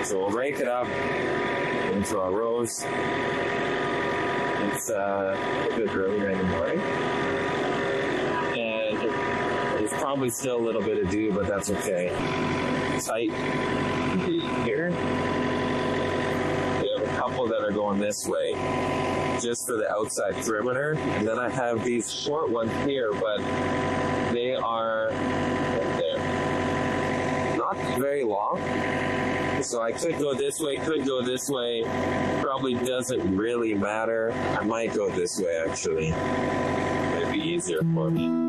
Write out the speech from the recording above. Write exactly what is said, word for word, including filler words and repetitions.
So we'll rake it up into our rows. It's uh, a bit early right in the morning. And there's probably still a little bit of dew, but that's okay. Tight here. We have a couple that are going this way, just for the outside perimeter. And then I have these short ones here, but they are right there. Not very long. So I could go this way, could go this way. Probably doesn't really matter. I might go this way, actually. It'd be easier for me.